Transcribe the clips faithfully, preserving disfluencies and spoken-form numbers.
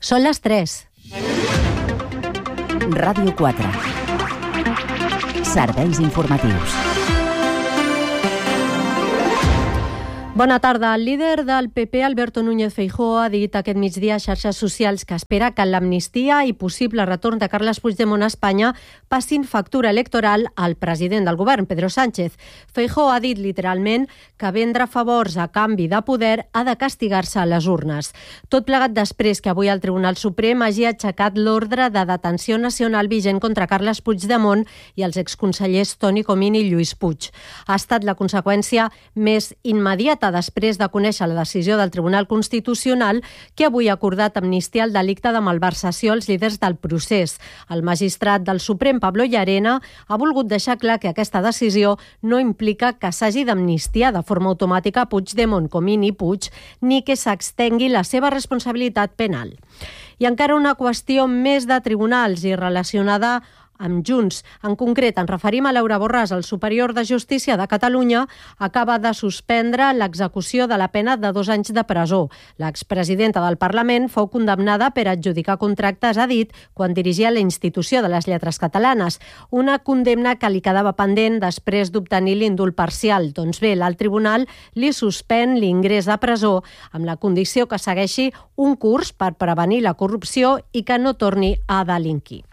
Són les tres. Ràdio quatre. Serveis informatius. Bona tarda. El líder del P P, Alberto Núñez Feijóo, ha dit aquest migdia a xarxes socials que espera que l'amnistia i possible retorn de Carles Puigdemont a Espanya passin factura electoral al president del govern, Pedro Sánchez. Feijóo ha dit literalment que vendre favors a canvi de poder ha de castigar-se a les urnes. Tot plegat després que avui el Tribunal Suprem hagi aixecat l'ordre de detenció nacional vigent contra Carles Puigdemont i els exconsellers Toni Comín i Lluís Puig. Ha estat la conseqüència més immediata després de conèixer la decisió del Tribunal Constitucional que avui ha acordat amnistiar el delicte de malversació als líders del procés. El magistrat del Suprem, Pablo Llarena, ha volgut deixar clar que aquesta decisió no implica que s'hagi d'amnistiar de forma automàtica Puigdemont, Comín i Puig, ni que s'extengui la seva responsabilitat penal. I encara una qüestió més de tribunals i relacionada amb Junts. En concret, ens referim a Laura Borràs. El Superior de Justícia de Catalunya acaba de suspendre l'execució de la pena de dos anys de presó. L'expresidenta del Parlament fou condemnada per adjudicar contractes, ha dit, quan dirigia la institució de les lletres catalanes. Una condemna que li quedava pendent després d'obtenir l'indult parcial. Doncs bé, l'alt tribunal li suspèn l'ingrés a presó amb la condició que segueixi un curs per prevenir la corrupció i que no torni a delinquir.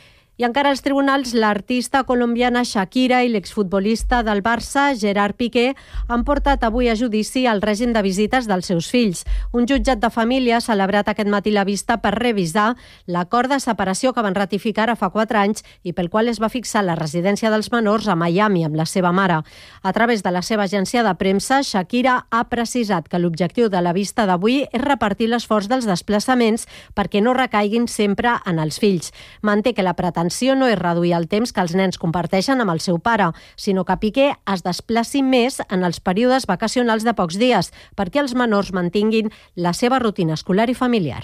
I encara als tribunals, l'artista colombiana Shakira i l'exfutbolista del Barça, Gerard Piqué, han portat avui a judici el règim de visites dels seus fills. Un jutjat de família ha celebrat aquest matí la vista per revisar l'acord de separació que van ratificar ara fa quatre anys i pel qual es va fixar la residència dels menors a Miami amb la seva mare. A través de la seva agència de premsa, Shakira ha precisat que l'objectiu de la vista d'avui és repartir l'esforç dels desplaçaments perquè no recaiguin sempre en els fills. Manté que la pretensió no és reduir el temps que els nens comparteixen amb el seu pare, sinó que Piqué es desplaci més en els períodes vacacionals de pocs dies, perquè els menors mantinguin la seva rutina escolar i familiar.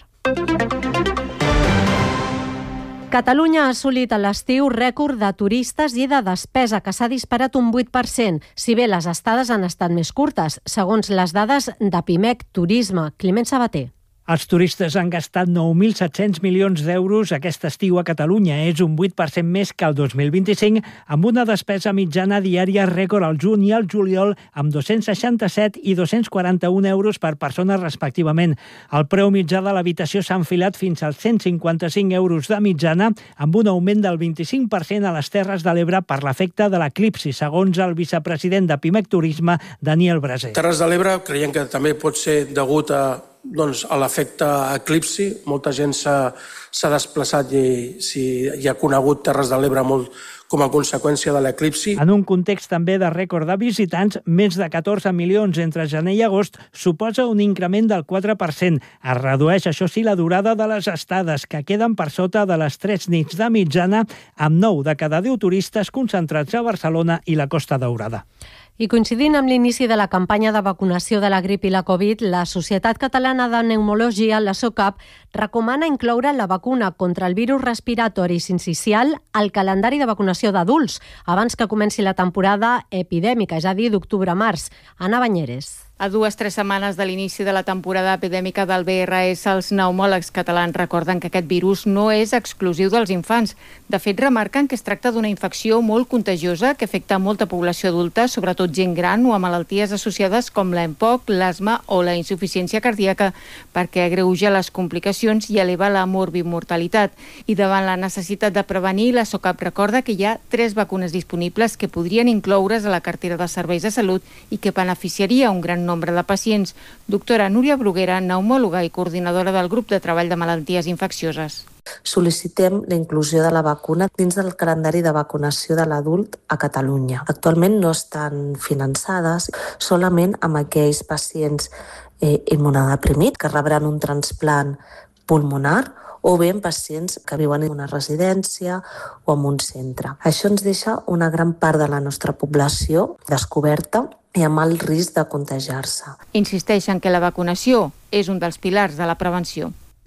Catalunya ha assolit a l'estiu rècord de turistes i de despesa, que s'ha disparat un vuit per cent, si bé les estades han estat més curtes, segons les dades de Pimec Turisme. Climent Sabater. Els turistes han gastat nou mil set-cents milions d'euros aquest estiu a Catalunya. És un vuit per cent més que el dos mil vint-i-cinc, amb una despesa mitjana diària rècord al juny i al juliol, amb dos-cents seixanta-set i dos-cents quaranta-un euros per persona respectivament. El preu mitjà de l'habitació s'ha enfilat fins als cent cinquanta-cinc euros de mitjana, amb un augment del vint-i-cinc per cent a les Terres de l'Ebre per l'efecte de l'eclipsi, segons el vicepresident de Pimec Turisme, Daniel Braser. Terres de l'Ebre creiem que també pot ser degut a doncs, a l'efecte eclipsi. Molta gent s'ha desplaçat i, si, i ha conegut Terres de l'Ebre molt com a conseqüència de l'eclipsi. En un context també de rècord de visitants, més de catorze milions entre gener i agost suposa un increment del quatre per cent. Es redueix, això sí, la durada de les estades, que queden per sota de les tres nits de mitjana, amb nou de cada deu turistes concentrats a Barcelona i la Costa Daurada. I coincidint amb l'inici de la campanya de vacunació de la grip i la Covid, la Societat Catalana de Pneumologia, la SOCAP, recomana incloure la vacuna contra el virus respiratori sincicial al calendari de vacunació d'adults, abans que comenci la temporada epidèmica, és a dir, d'octubre a març. Anna Banyeres. A dues o tres setmanes de l'inici de la temporada epidèmica del V R S, els pneumòlegs catalans recorden que aquest virus no és exclusiu dels infants. De fet, remarquen que es tracta d'una infecció molt contagiosa que afecta molta població adulta, sobretot gent gran o a malalties associades com l'EMPOC, l'asma o la insuficiència cardíaca, perquè agreuja les complicacions i eleva la morbimortalitat. I davant la necessitat de prevenir, la SOCAP recorda que hi ha tres vacunes disponibles que podrien incloure's a la cartera de serveis de salut i que beneficiaria un gran nombre de pacients. Doctora Núria Bruguera, pneumòloga i coordinadora del grup de treball de malalties infeccioses. Sol·licitem la inclusió de la vacuna dins del calendari de vacunació de l'adult a Catalunya. Actualment no estan finançades, solament amb aquells pacients eh, immunodeprimits que rebran un transplant pulmonar o bé en pacients que viuen en una residència o en un centre. Això ens deixa una gran part de la nostra població descoberta i amb el risc de contagiar-se. Insisteixen que la vacunació és un dels pilars de la prevenció.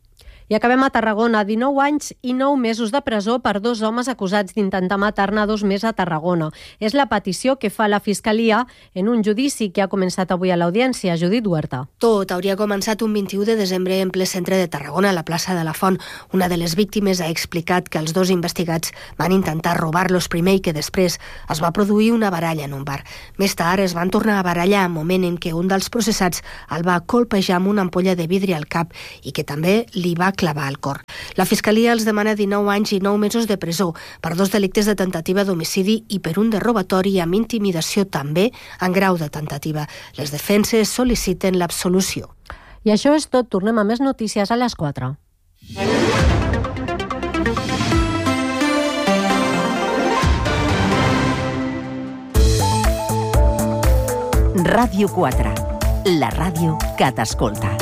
I acabem a Tarragona. dinou anys i nou mesos de presó per dos homes acusats d'intentar matar-ne dos més a Tarragona. És la petició que fa la Fiscalia en un judici que ha començat avui a l'audiència. Judit Huerta. Tot hauria començat un vint-i-u de desembre en ple centre de Tarragona, a la plaça de la Font. Una de les víctimes ha explicat que els dos investigats van intentar robar-los primer i que després es va produir una baralla en un bar. Més tard es van tornar a barallar, moment en què un dels processats el va colpejar amb una ampolla de vidre al cap i que també li va clavar al cor. La Fiscalia els demana dinou anys i nou mesos de presó per dos delictes de tentativa d'homicidi i per un de robatori amb intimidació també en grau de tentativa. Les defenses sol·liciten l'absolució. I això és tot. Tornem a més notícies a les quatre. Ràdio quatre, la ràdio que t'escolta.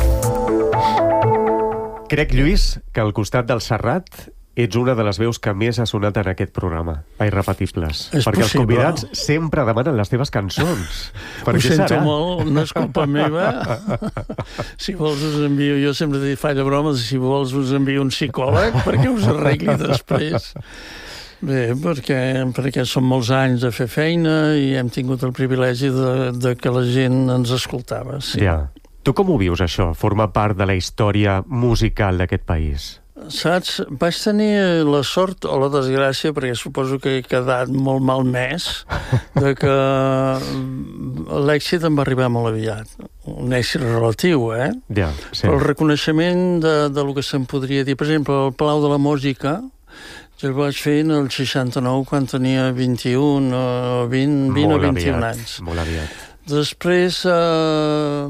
Crec, Lluís, que al costat del Serrat ets una de les veus que més ha sonat en aquest programa, a Irrepetibles. És perquè possible. Els convidats sempre demanen les teves cançons. Per Ho què sento serà? molt, no és culpa meva. Si vols us envio, jo sempre dic falla bromes, si vols us envio un psicòleg perquè us arregli després. Bé, perquè, perquè són molts anys de fer feina i hem tingut el privilegi de, de que la gent ens escoltava. Sí. Ja. Tu com ho vius, això? Forma part de la història musical d'aquest país? Saps? Vaig tenir la sort o la desgràcia, perquè suposo que he quedat molt malmès, de que l'èxit em va arribar molt aviat. Un èxit relatiu, eh? Ja, sí. Però el reconeixement de, de lo que se'n podria dir. Per exemple, el Palau de la Música, jo el vaig fer en el seixanta-nou, quan tenia vint-i-un o vint, vint o vint-i-un anys. Molt aviat. Després eh,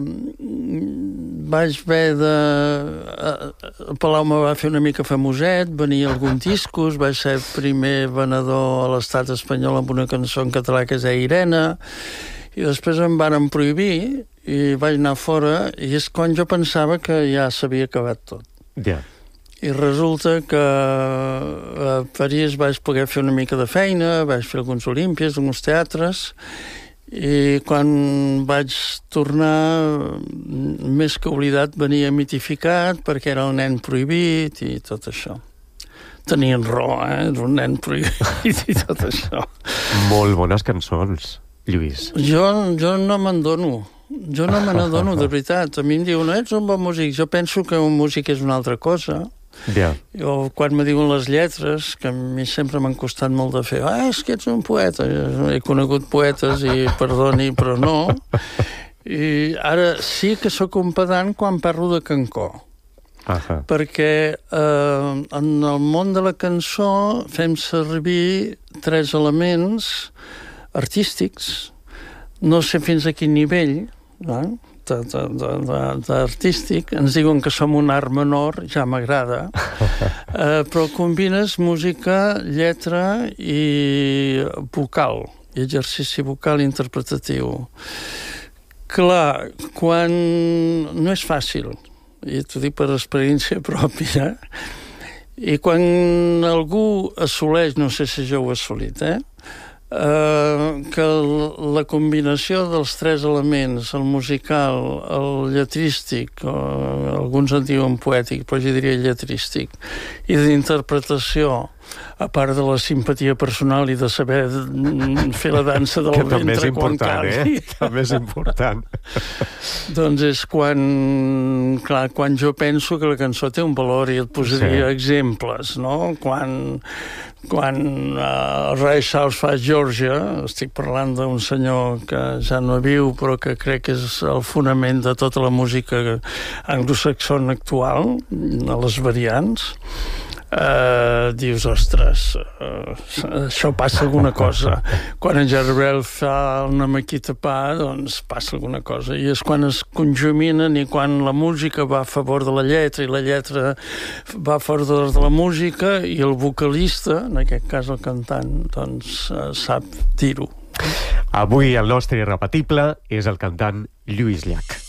vaig haver de... Eh, el Palau me va fer una mica famoset, venia alguns discos, vaig ser el primer venedor a l'estat espanyol amb una cançó en català que és Irene, i després em varen prohibir i vaig anar fora, i és quan jo pensava que ja s'havia acabat tot. Ja. I resulta que a París vaig poder fer una mica de feina, vaig fer alguns olímpies, alguns teatres, i quan vaig tornar, més que oblidat, venia mitificat perquè era un nen prohibit i tot això. Tenien raó, eh? Era un nen prohibit i tot això. Molt bones cançons, Lluís. Jo, jo no me'n dono. Jo no me n'adono, de veritat. A mi em diuen, ets un bon músic. Jo penso que un músic és una altra cosa. Ja. O quan me diuen les lletres, que a mi sempre m'han costat molt de fer, ah, és que ets un poeta. He conegut poetes i perdoni, però no. I ara sí que sóc un pedant quan parlo de Cancó. Uh-huh. Perquè eh, en el món de la cançó fem servir tres elements artístics. No sé fins a quin nivell, eh? d'artístic, ens diuen que som un art menor, ja m'agrada, eh, però combines música, lletra i vocal, i exercici vocal interpretatiu. Clar, quan... no és fàcil, i t'ho dic per experiència pròpia, i quan algú assoleix, no sé si jo ho he assolit, eh? Uh, que la combinació dels tres elements, el musical, el lletrístic, o alguns en diuen poètic, però jo diria lletrístic, i d'interpretació, a part de la simpatia personal i de saber fer la dansa del que ventre quan calgui. Eh? També és important. Doncs és quan, clar, quan jo penso que la cançó té un valor, i et posaria sí. exemples, no? Quan, quan uh, el Ray Charles fa Georgia, estic parlant d'un senyor que ja no viu, però que crec que és el fonament de tota la música anglosaxona actual, a les variants. Uh, dius, ostres, uh, això passa alguna cosa. Quan en Jarbel fa una maquita pa, doncs passa alguna cosa. I és quan es conjuminen i quan la música va a favor de la lletra i la lletra va a favor de la música, i el vocalista, en aquest cas el cantant, doncs uh, sap dir-ho. Avui el nostre irrepetible és el cantant Lluís Llach.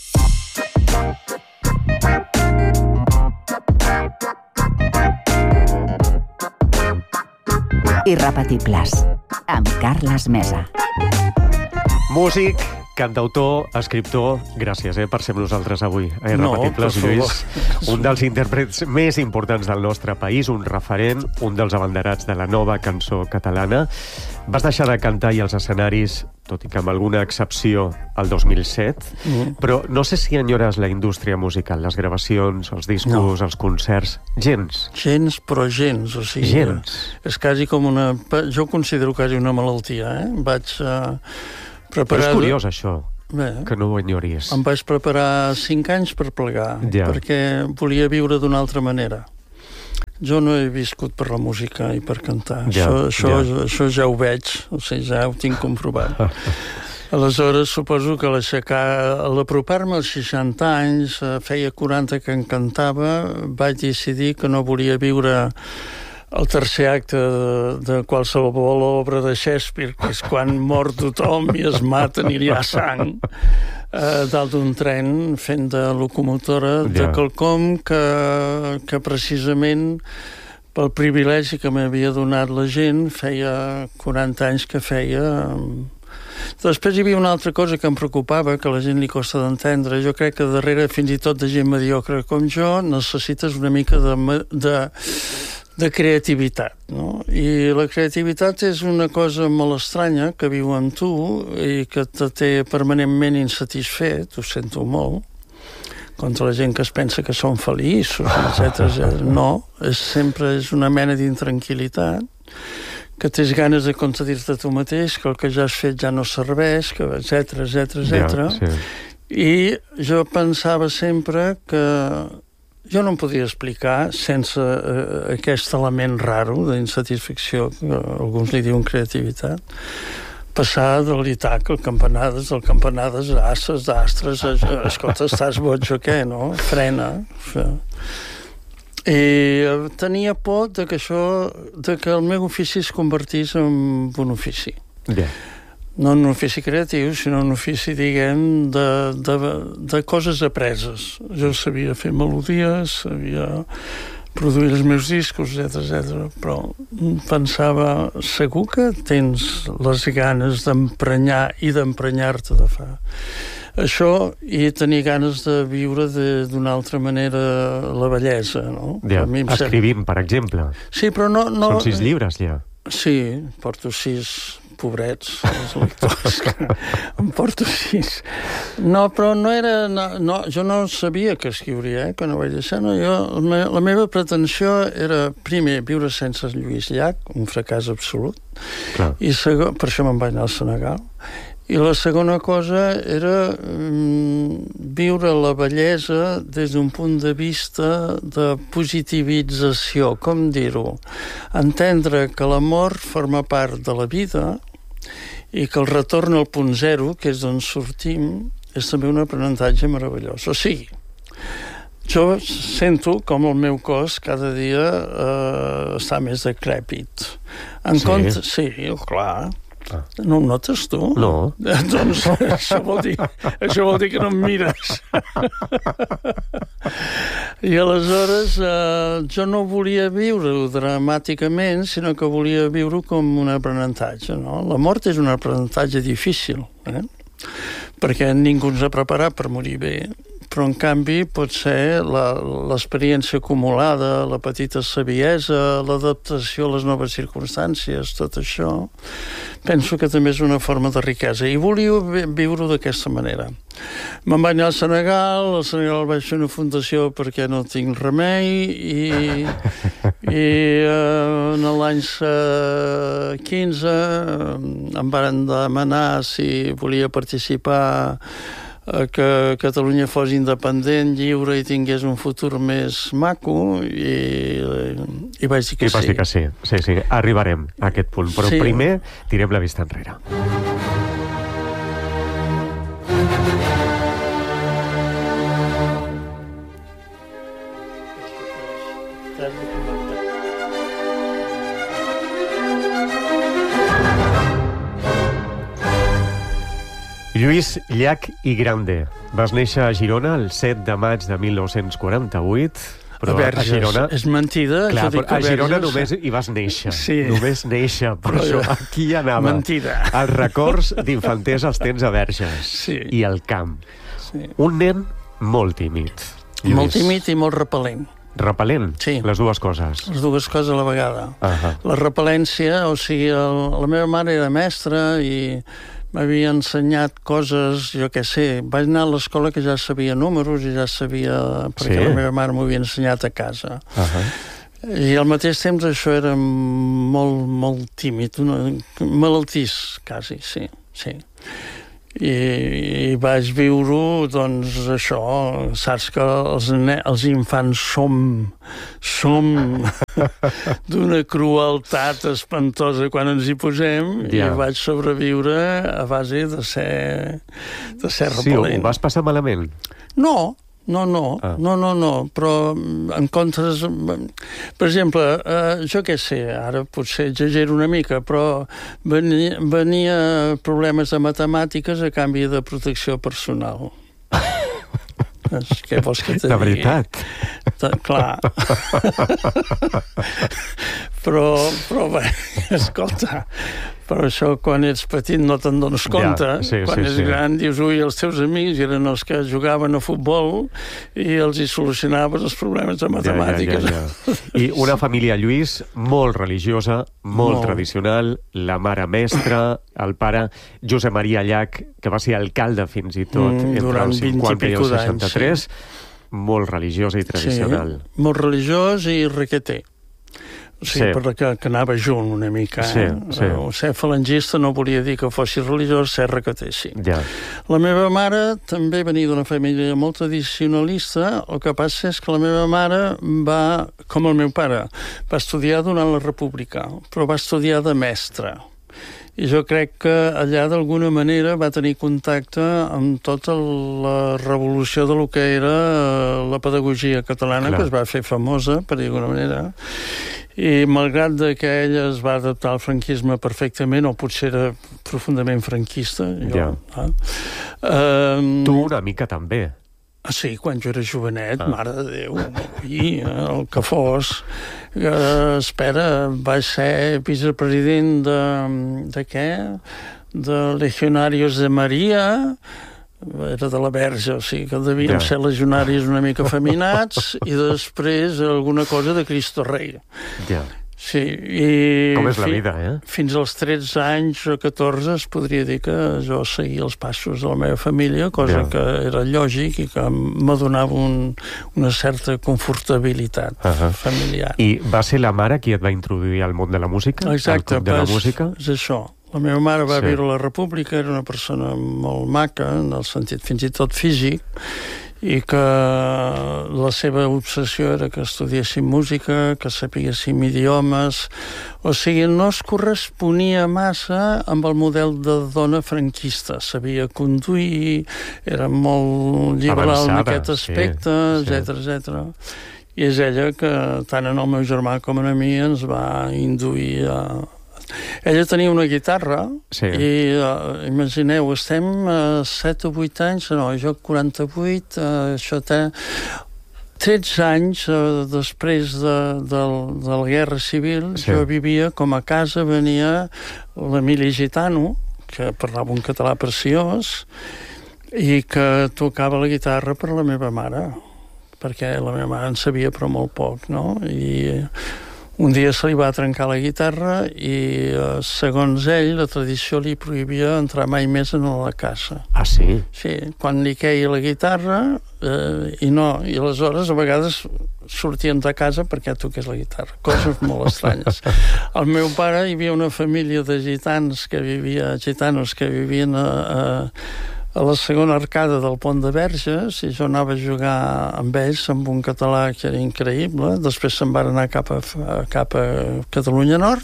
Irrepetibles, amb Carles Mesa. Músic cantautor, escriptor, gràcies eh, per ser amb nosaltres avui. A Irrepetibles, no, Lluís, un dels intèrprets més importants del nostre país, un referent, un dels abanderats de la nova cançó catalana. Vas deixar de cantar i als escenaris, tot i que amb alguna excepció, el dos mil set, mm. però no sé si enyores la indústria musical, les gravacions, els discos, no. els concerts... Gens. Gens, però gens. O sigui, gens. És quasi com una... Jo ho considero quasi una malaltia, eh? Vaig uh, preparar... Però és curiós, això, Bé, que no ho enyoris. Em vaig preparar cinc anys per plegar, ja. perquè volia viure d'una altra manera. Jo no he viscut per la música i per cantar. Ja, això, això, ja. això ja ho veig, o sigui, ja ho tinc comprovat. Aleshores, suposo que l'aixecar, a l'apropar-me als seixanta anys, feia quaranta que en cantava, vaig decidir que no volia viure el tercer acte de, de qualsevol obra de Shakespeare, que és quan mor tothom i es maten i hi ha sang, eh, dalt d'un tren fent de locomotora de yeah. quelcom que, que precisament pel privilegi que m'havia donat la gent feia quaranta anys que feia. Després hi havia una altra cosa que em preocupava, que a la gent li costa d'entendre. Jo crec que darrere, fins i tot de gent mediocre com jo, necessites una mica de... de de creativitat, no? I la creativitat és una cosa molt estranya que viu en tu i que te té permanentment insatisfet, ho sento molt, contra la gent que es pensa que són feliços, etcètera. No, és sempre és una mena d'intranquil·litat, que tens ganes de contradir-te a tu mateix, que el que ja has fet ja no serveix, que etcètera, etcètera, etcètera. Ja, sí. I jo pensava sempre que jo no em podia explicar sense eh, aquest element raro d'insatisfacció, que alguns li diuen creativitat, passar de l'Itac al campanades, del campanades a astres, d'astres, a, escolta, estàs boig o què, no? Frena. I tenia por de que això, de que el meu ofici es convertís en un ofici. Yeah. No en un ofici creatiu, sinó en un ofici, diguem, de, de, de coses apreses. Jo sabia fer melodies, sabia produir els meus discos, etcètera, etcètera, però pensava, segur que tens les ganes d'emprenyar i d'emprenyar-te de fa això i tenir ganes de viure d'una altra manera la bellesa, no? Ja, escrivim, per exemple. Sí, però no... no... Són sis llibres, ja. Sí, porto sis... pobrets, els lectors, em porto sis. No, però no era... No, no, jo no sabia que escriuria, eh, quan ho vaig deixar. No, jo, la, la meva pretensió era, primer, viure sense Lluís Llach, un fracàs absolut, clar. I segon, per això me'n vaig anar al Senegal, i la segona cosa era mm, viure la bellesa des d'un punt de vista de positivització, com dir-ho? Entendre que l'amor forma part de la vida i que el retorn al punt zero, que és d'on sortim, és també un aprenentatge meravellós. O sigui, jo sento com el meu cos cada dia eh, està més decrèpit. En sí? Compte, sí, clar. Ah. No ho notes, tu? No. Doncs això vol dir, això vol dir que no em mires. I aleshores eh, jo no volia viure-ho dramàticament, sinó que volia viure-ho com un aprenentatge, no? La mort és un aprenentatge difícil, eh? Perquè ningú ens ha preparat per morir bé. Però, en canvi, pot ser l'experiència acumulada, la petita saviesa, l'adaptació a les noves circumstàncies, tot això, penso que també és una forma de riquesa. I volia viure-ho d'aquesta manera. Me'n vaig anar al Senegal, al Senegal vaig fer una fundació perquè no tinc remei, i, i eh, en l'any quinze em varen demanar si volia participar que Catalunya fos independent, lliure i tingués un futur més maco, i, i vaig dir que sí. I vas dir que sí. Sí, sí, arribarem a aquest punt. Però sí. Primer tirem la vista enrere. Lluís Llach i Grande. Vas néixer a Girona el set de maig de mil nou-cents quaranta-vuit. però a Verges, a Girona... és mentida. Clar, jo dic a, a Girona Verges... només hi vas néixer. Sí. Només néixer, per però això aquí anava. Mentida. Els records d'infantesa els tens a Verges. Sí. I al camp. Sí. Un nen molt tímid. Lluís. Molt tímid i molt repel·lent. Repel·lent? Sí. Les dues coses. Les dues coses a la vegada. Uh-huh. La repel·lència, o sigui, el, la meva mare era mestra i m'havia ensenyat coses, jo què sé, vaig anar a l'escola que ja sabia números i ja sabia... perquè Sí? la meva mare m'ho havia ensenyat a casa. Uh-huh. I al mateix temps això era molt, molt tímid, una, malaltís, quasi, sí, sí. I, i vaig viure, doncs, això, saps que els, els infants som, som d'una crueltat espantosa quan ens hi posem, yeah. I vaig sobreviure a base de ser, de ser repel·lent. Sí, ho vas passar malament? No, no, no, ah. no, no, no, però en contres... Per exemple, eh, jo què sé, ara potser exagero una mica, però venia, venia problemes de matemàtiques a canvi de protecció personal. Què vols que te digui? De veritat? De, clar. però, però bé, escolta, però això quan ets petit no te'n dones compte. Ja, sí, quan sí, ets sí. gran dius, ui, els teus amics eren els que jugaven a futbol i els hi solucionaves els problemes de matemàtiques. Ja, ja, ja, ja. I una família, Lluís, molt religiosa, molt, molt tradicional, la mare mestra, el pare Josep Maria Llach, que va ser alcalde fins i tot mm, entre el cinquanta i el seixanta-tres, sí. Molt religiosa i tradicional. Sí, molt religiós i requeter. O sigui, sí. perquè que anava junt una mica. Sí, eh? sí. O ser falangista no volia dir que fossis religiós, ser requeter, sí. Ja. La meva mare també venia d'una família molt tradicionalista, el que passa és que la meva mare va, com el meu pare, va estudiar durant la República, però va estudiar de mestra. I jo crec que allà d'alguna manera va tenir contacte amb tota la revolució de lo que era la pedagogia catalana, clar, que es va fer famosa, per dir d'alguna manera, i malgrat que ella es va adaptar al franquisme perfectament, o potser era profundament franquista, jo, ja. eh? Um, tu una mica també. Ah, sí, quan jo era jovenet, ah. mare de Déu, i el que fos. Eh, espera, vaig ser vicepresident de, de què? De Legionarios de Maria, era de la Verge, o sigui que devien ja. ser legionaris una mica feminats, i després alguna cosa de Cristo Rei. Ja. Sí, i... Com és la fi, vida, eh? Fins als tretze anys o catorze es podria dir que jo seguia els passos de la meva família, cosa yeah. que era lògic i que me donava un, una certa confortabilitat uh-huh. familiar. I va ser la mare qui et va introduir al món de la música? Exacte, al club de la música? És això. La meva mare va sí. viure a la República, era una persona molt maca, en el sentit fins i tot físic, i que la seva obsessió era que estudiéssim música, que sapiguéssim idiomes, o sigui, no es corresponia massa amb el model de dona franquista. Sabia conduir, era molt liberal avançada, en aquest aspecte, sí, etcètera, sí. etcètera. I és ella que, tant en el meu germà com en a mi, ens va induir a... Ella tenia una guitarra sí. i uh, imagineu, estem a uh, set o vuit anys, no, jo quaranta-vuit, uh, això té tretze anys uh, després de, de, de la Guerra Civil, sí. jo vivia com a casa, venia l'Emili Gitano, que parlava un català preciós, i que tocava la guitarra per la meva mare, perquè la meva mare en sabia però molt poc, no? I un dia se li va trencar la guitarra i, segons ell, la tradició li prohibia entrar mai més en la casa. Ah, sí? Sí, quan li queia la guitarra, eh, i no, i aleshores a vegades sortien de casa perquè toqués la guitarra. Coses molt estranyes. El meu pare, hi havia una família de gitans que vivia, gitanos que vivien a... a a la segona arcada del Pont de Verges, i jo anava a jugar amb ells amb un català que era increïble. Després se'n van anar cap a, cap a Catalunya Nord,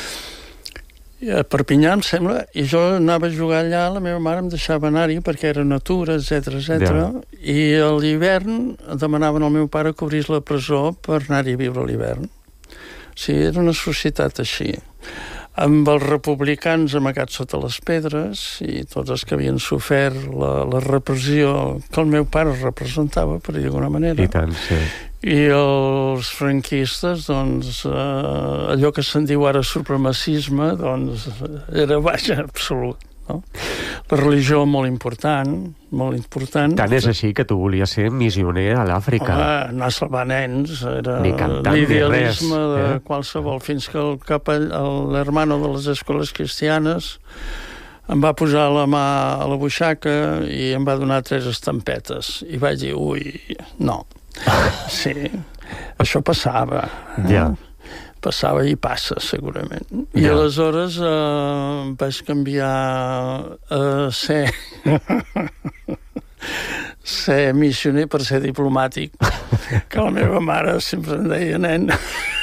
a Perpinyà, em sembla, i jo anava a jugar allà, la meva mare em deixava anar-hi perquè era natura, etcètera, etcètera. Ja. I a l'hivern demanaven al meu pare que obrís la presó per anar-hi a viure a l'hivern. O sigui, era una societat així, amb els republicans amagats sota les pedres i tots els que havien sofert la, la repressió que el meu pare representava, per dir d'alguna manera. I tant, sí. I els franquistes, doncs, eh, allò que se'n diu ara supremacisme, doncs, era, vaja, absolut. No? La religió molt important, molt important. Tant és així que tu volies ser missioner a l'Àfrica. Home, anar a salvar nens, era ni cantant, l'idealisme ni res, de eh? qualsevol, fins que el capell, l'hermano de les escoles cristianes em va posar la mà a la buixaca i em va donar tres estampetes. I vaig dir, ui, no. Sí, això passava. Ja. Passava i passa, segurament. I ja. aleshores eh, vaig canviar a ser... ser missioner per ser diplomàtic, que la meva mare sempre em deia, nen,